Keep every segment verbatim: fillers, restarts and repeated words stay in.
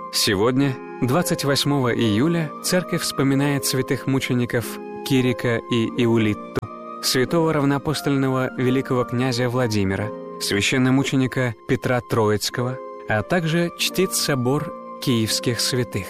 Сегодня, двадцать восьмого июля, церковь вспоминает святых мучеников Кирика и Иулитту, святого равноапостольного великого князя Владимира, священномученика Петра Троицкого, а также чтит собор киевских святых.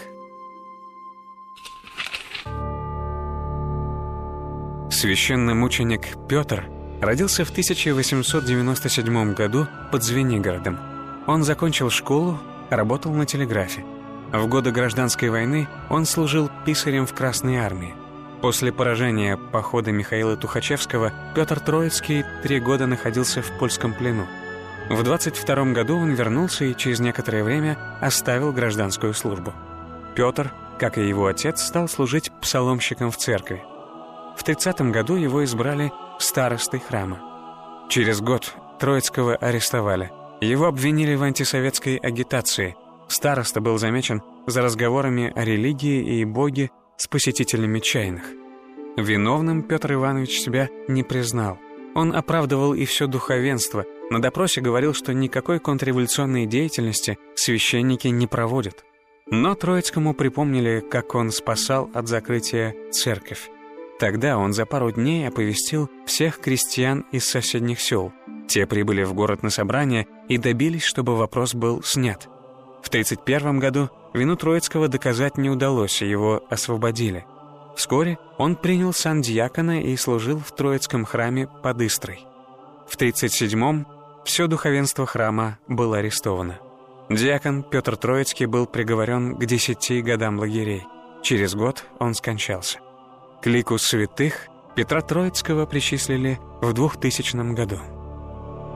Священномученик Петр родился в тысяча восемьсот девяносто седьмом году под Звенигородом. Он закончил школу, работал на телеграфе. В годы гражданской войны он служил писарем в Красной армии. После поражения похода Михаила Тухачевского Петр Троицкий три года находился в польском плену. В двадцать втором году он вернулся и через некоторое время оставил гражданскую службу. Петр, как и его отец, стал служить псаломщиком в церкви. В тридцатом году его избрали старостой храма. Через год Троицкого арестовали. Его обвинили в антисоветской агитации. Староста был замечен за разговорами о религии и Боге с посетителями чайных. Виновным Петр Иванович себя не признал. Он оправдывал и все духовенство. На допросе говорил, что никакой контрреволюционной деятельности священники не проводят. Но Троицкому припомнили, как он спасал от закрытия церковь. Тогда он за пару дней оповестил всех крестьян из соседних сел. Те прибыли в город на собрание и добились, чтобы вопрос был снят. В тридцать первом году вину Троицкого доказать не удалось, и его освободили. Вскоре он принял сан диакона и служил в Троицком храме под Истрой. В тридцать седьмом все духовенство храма было арестовано. Диакон Петр Троицкий был приговорен к десяти годам лагерей. Через год он скончался. К лику святых Петра Троицкого причислили в двухтысячном году.